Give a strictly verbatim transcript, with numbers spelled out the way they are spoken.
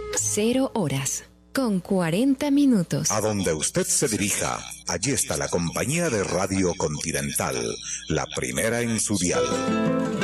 Cero horas, con cuarenta minutos. A donde usted se dirija, allí está la compañía de Radio Continental, la primera en su dial.